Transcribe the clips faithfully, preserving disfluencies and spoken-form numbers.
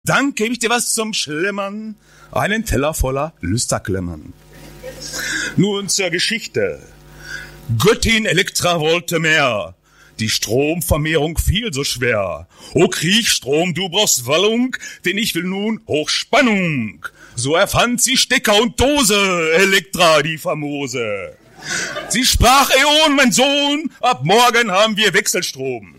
Dann gebe ich dir was zum Schlemmern, einen Teller voller Lüsterklemmern. Nun zur Geschichte. Göttin Elektra wollte mehr, die Stromvermehrung fiel so schwer. O Kriechstrom, du brauchst Wallung, denn ich will nun Hochspannung. So erfand sie Stecker und Dose, Elektra die famose. Sie sprach, Äon, mein Sohn, ab morgen haben wir Wechselstrom.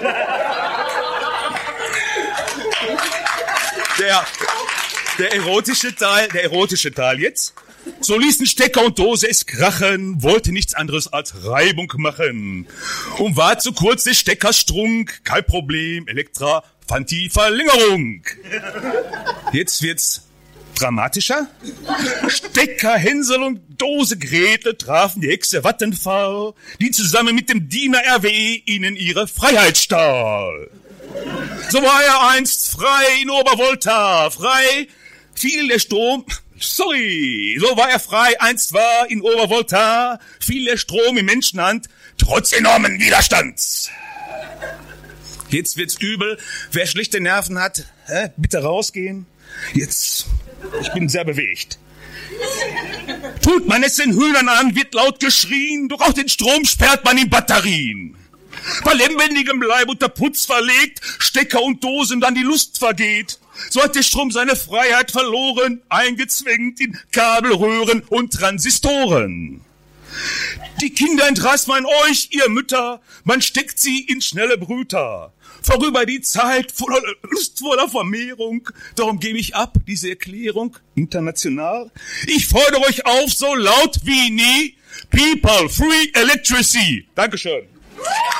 Der, der erotische Teil, der erotische Teil jetzt. So ließen Stecker und Dose es krachen, wollte nichts anderes als Reibung machen. Und war zu kurz der Stecker strunk, kein Problem, Elektra fand die Verlängerung. Jetzt wird's dramatischer. Stecker, Hänsel und Dose Gretel trafen die Hexe Vattenfall, die zusammen mit dem Diener R W E ihnen ihre Freiheit stahl. So war er einst frei in Obervolta, frei fiel der Strom, sorry, so war er frei, einst war in Obervolta, fiel der Strom in Menschenhand, trotz enormen Widerstands. Jetzt wird's übel, wer schlechte Nerven hat, hä, bitte rausgehen. Jetzt, ich bin sehr bewegt. Tut man es den Hühnern an, wird laut geschrien, doch auch den Strom sperrt man in Batterien. Bei lebendigem Leib unter Putz verlegt, Stecker und Dosen dann die Lust vergeht. So hat der Strom seine Freiheit verloren, eingezwängt in Kabelröhren und Transistoren. Die Kinder entreißt man euch, ihr Mütter, man steckt sie in schnelle Brüter. Vorüber die Zeit voller lustvoller Vermehrung, darum gebe ich ab, diese Erklärung international. Ich fordere euch auf, so laut wie nie, People, free electricity. Dankeschön.